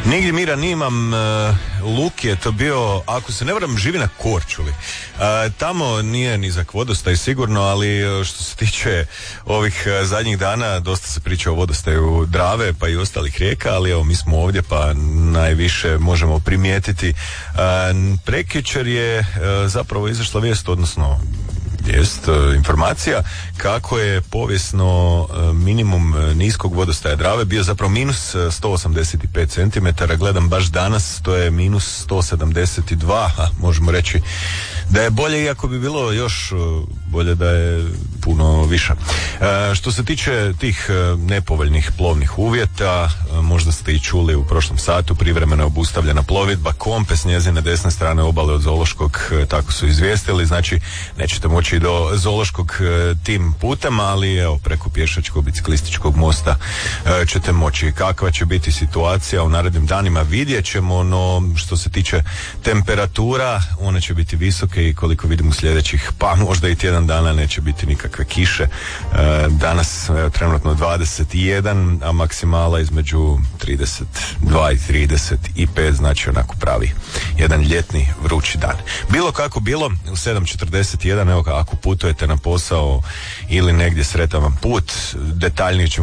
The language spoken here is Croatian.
Nigdje mira nimam. Luk je to bio, ako se ne varam, živi na Korčuli. Tamo nije nizak vodostaj sigurno, ali što se tiče ovih zadnjih dana dosta se priča o vodostaju Drave pa i ostalih rijeka, ali evo mi smo ovdje pa najviše možemo primijetiti. Prekjučer je zapravo izašla vijest, odnosno informacija kako je povijesno minimum niskog vodostaja Drave bio zapravo minus 185 cm. Gledam baš danas, to je minus 172, možemo reći da je bolje, iako bi bilo još bolje da je puno više. Što se tiče tih nepovoljnih plovnih uvjeta, možda ste i čuli u prošlom satu, privremeno je obustavljena plovidba Kompe s njezine desne strane obale od Zoološkog, tako su izvijestili, znači nećete moći do Zoološkog tim putem, ali evo preko pješačkog biciklističkog mosta ćete moći. Kakva će biti situacija u narednim danima vidjet ćemo, no što se tiče temperatura, one će biti visoke i koliko vidim u sljedećih pa možda i tjedan dana neće biti nikakve kiše. Danas trenutno 21, a maksimala između 32 i 35, znači onako pravi jedan ljetni vrući dan. Bilo kako bilo, u 7:41, evo ako putujete na posao ili negdje sretan vam put, detaljnije ćemo